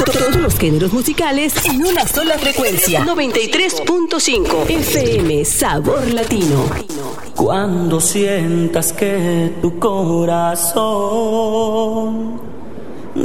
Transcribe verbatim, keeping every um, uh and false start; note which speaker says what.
Speaker 1: Todos los géneros musicales en una sola frecuencia. noventa y tres punto cinco F M Sabor Latino.
Speaker 2: Cuando sientas que tu corazón